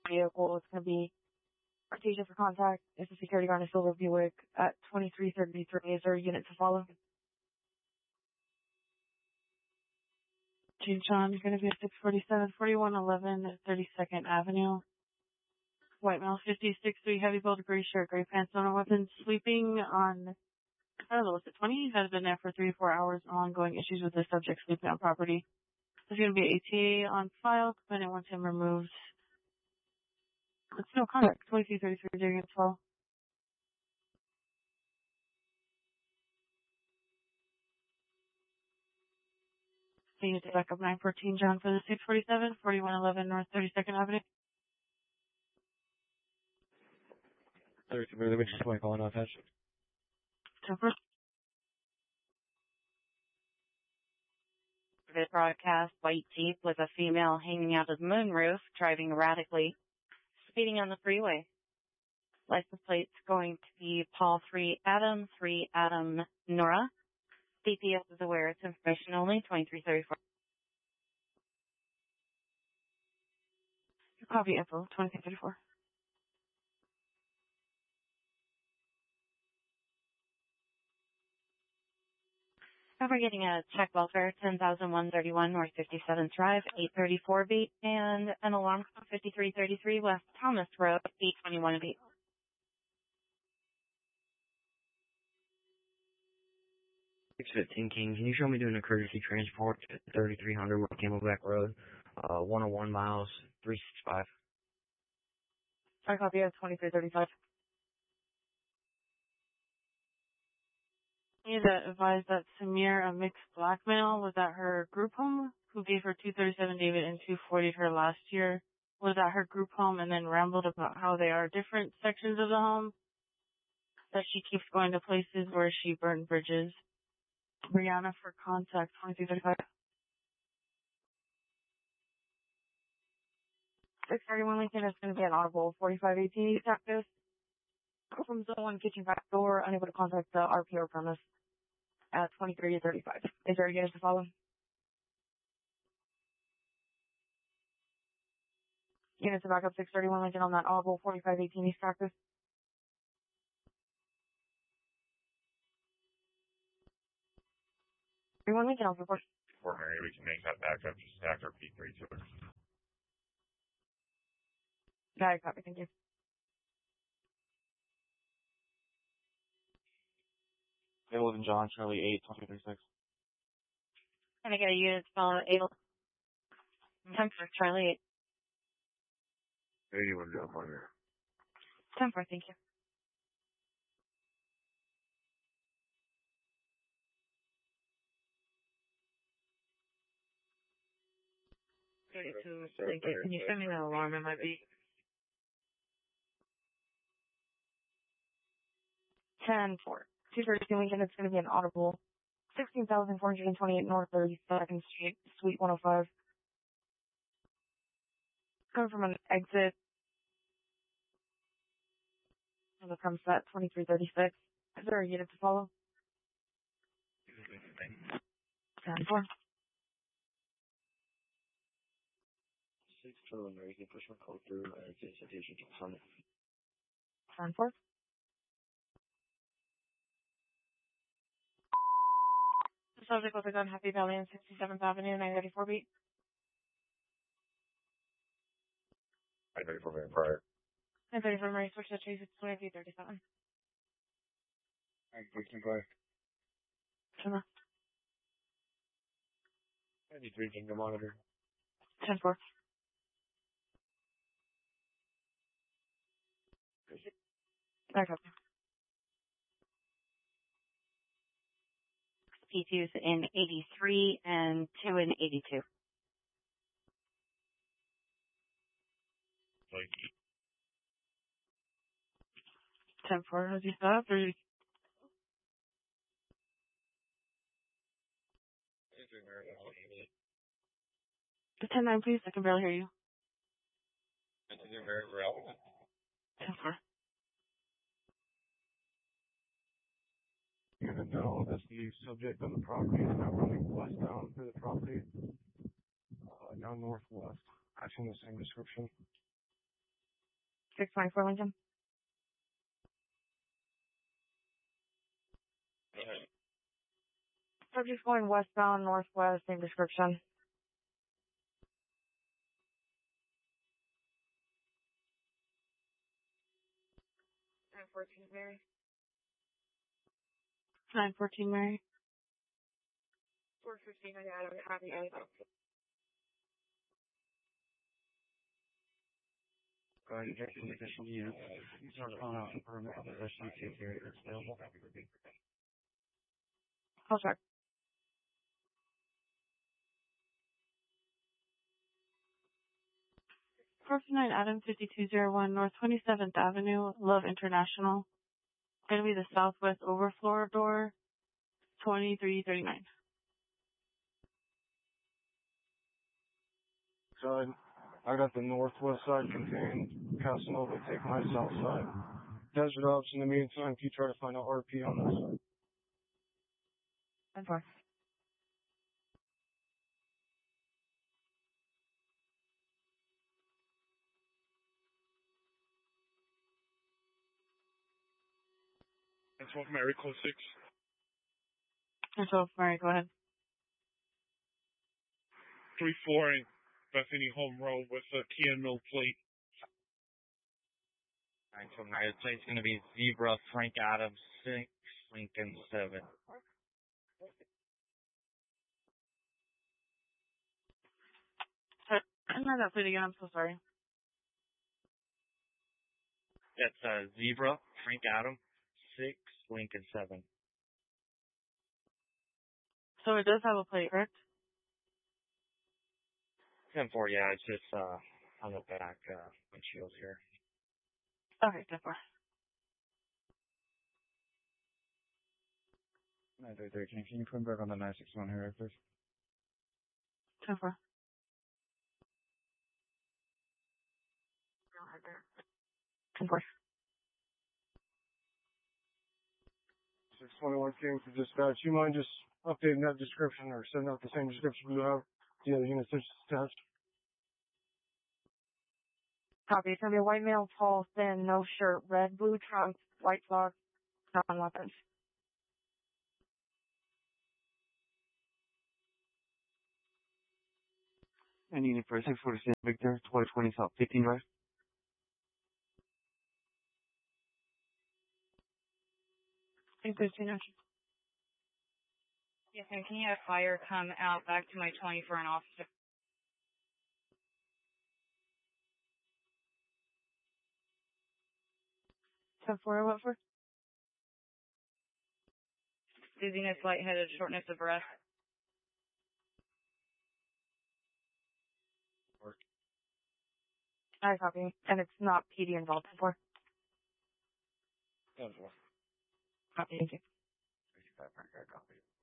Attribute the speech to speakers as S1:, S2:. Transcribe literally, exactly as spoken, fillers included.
S1: vehicle. It's going to be Artesia for contact. It's a security guard in a silver Buick at twenty-three thirty-three. Is there a unit to follow? Saint John is going to be at six forty-seven, forty-one eleven, thirty-second Avenue. White male, fifty-six three, heavy build, gray shirt, gray pants, no weapons, sleeping on, I don't know, is it twenty? Has been there for three to four hours. Ongoing issues with the subject sleeping on property. There's going to be A T A on file. Complainant wants him removed. It's no contact. twenty-three thirty-three during its fall. So you need to back up nine fourteen, John, for the six forty-seven, forty-one eleven North thirty-second Avenue.
S2: thirty-two, let me just calling off hatch.
S1: Temper.
S3: This broadcast, white Jeep with a female hanging out of the moonroof, driving erratically, speeding on the freeway. License plates going to be Paul three Adam, three Adam Nora. D P S is aware it's information only, twenty-three thirty-four.
S1: Copy info, twenty-three thirty-four.
S3: And we're getting a check welfare, ten thousand one thirty-one North fifty-seventh Drive, eight thirty-four beat, and an alarm code fifty-three thirty-three West Thomas Road, eight twenty-one beat.
S2: six fifteen King, can you show me doing a courtesy transport at thirty-three hundred West Camelback Road, uh, one oh one miles, three sixty-five.
S1: I copy of twenty-three thirty-five. You need to advise that Samir, a mixed black male, was at her group home, who gave her two thirty-seven David and two forty her last year, was at her group home and then rambled about how they are different sections of the home, that she keeps going to places where she burned bridges. Brianna for contact, twenty-three thirty-five. six thirty-one Lincoln is going to be an audible forty-five eighteen East Cactus. From zone one kitchen back door, unable to contact the R P O premise at twenty-three thirty-five. Is there a unit to follow? Unit to back up six thirty-one Lincoln on that audible forty-five eighteen East Cactus. thirty-one Lincoln, I'll report.
S4: For Mary, we can make that back up just after P three two.
S1: Got it, copy, thank you.
S5: Hamilton John, Charlie eight, twenty thirty-six.
S3: Can I get a unit to follow able? ten for Charlie eight.
S4: eighty-one jump on there.
S3: ten for, thank you. thirty-two, thank you. Can you send me that alarm? It might be.
S1: ten four. two thirty-two Lincoln, it's going to be an audible sixteen thousand four hundred twenty-eight North thirty-second Street, Suite one oh five. Coming from an exit. And it comes at twenty-three thirty-six. Is there a unit to follow? ten four.
S2: six preliminary, you can push my call through, and it's a citation to Summit.
S1: ten four. The subject was a gun, Happy Valley on sixty-seventh Avenue, nine thirty-four beat.
S4: nine thirty-four Van Prior.
S1: nine thirty-four Murray, switch to Chase, it's twenty-three thirty-seven.
S4: nine thirty-four Prior.
S1: Turn
S4: ninety-three Kingdom Monitor.
S1: ten four. Back up.
S3: P two's in eighty-three and two in eighty-two.
S4: Like,
S1: ten four, has he stopped? Or ten nine, please. I can barely hear you. ten four.
S4: Unit now, that's the subject on the property is now running westbound through the property, uh, now northwest, actually the same description.
S3: six twenty-four Lincoln. Subject's going westbound, northwest, same description. nine fourteen Mary.
S1: nine fourteen Mary.
S3: four fifteen, I got it. Copy, I
S4: Go ahead and check the additional units. These are calling out for permit possession to carry that's available.
S3: I'll check.
S1: four fifty-nine Adam fifty-two oh one North twenty-seventh Avenue, Love International. Gonna be the southwest overfloor door, twenty-three thirty-nine.
S4: Side. I got the northwest side contained. Casanova, take my south side. Desert Ops, in the meantime, you try to find out R P on that side.
S3: ten four.
S4: And twelve Mary, close six.
S1: And so, Mary, go ahead.
S4: three four Bethany Home Road with a Kia Mill plate.
S2: Alright, so my plate's gonna be Zebra, Frank Adams, six, Lincoln, seven.
S1: I'm not that plate again, I'm so sorry.
S2: That's uh, Zebra, Frank Adams, six, Lincoln, seven.
S1: So it does have a plate, correct?
S2: ten four, yeah, it's just uh, on the back uh, windshield here.
S1: Okay, ten four.
S4: nine three three, can you put him back on the nine six one here, please?
S1: ten four.
S3: ten four.
S4: six twenty-one came to dispatch. You mind just updating that description or sending out the same description you have the other units attached?
S3: Copy. It's gonna be a white male, tall, thin, no shirt, red, blue trunks, white socks, non-weapons.
S5: And unit for six forty-six Victor, twenty twenty South fifteen Drive.
S1: eight fifteen, okay.
S3: Yes, and can you have fire come out back to my twenty for an officer?
S1: ten four, what for?
S3: Dizziness, lightheaded, shortness of breath. I copy. And it's not P D involved before.
S4: ten four.
S3: Copy. Thank you.
S4: fifty-five, copy.